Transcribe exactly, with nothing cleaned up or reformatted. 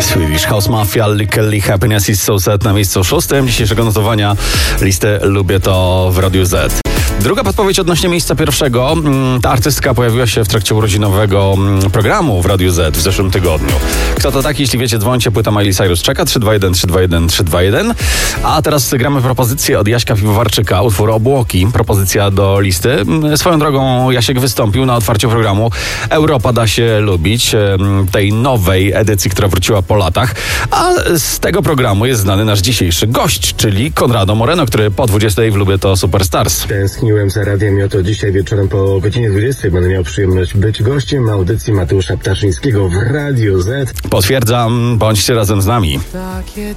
Swedish House Mafia, Lickly Happiness is So Sad na miejscu szóstym dzisiejszego notowania listy Lubię To w Radiu Z. Druga podpowiedź odnośnie miejsca pierwszego. Ta artystka pojawiła się w trakcie urodzinowego programu w Radiu Z w zeszłym tygodniu. Kto to taki? Jeśli wiecie, dzwońcie, płyta Miley Cyrus czeka. trzy dwa jeden, trzy dwa jeden, trzy dwa jeden. A teraz gramy propozycję od Jaśka Piwowarczyka, utwór Obłoki. Propozycja do listy. Swoją drogą Jasiek wystąpił na otwarciu programu Europa da się lubić, tej nowej edycji, która wróciła po latach. A z tego programu jest znany nasz dzisiejszy gość, czyli Konrado Moreno, który po dwudziestej w Lubię To Superstars. Tęskniłem za radiem i oto dzisiaj wieczorem po godzinie dwudziestej będę miał przyjemność być gościem audycji Mateusza Ptaszyńskiego w Radiu Z. Potwierdzam, bądźcie razem z nami. Takie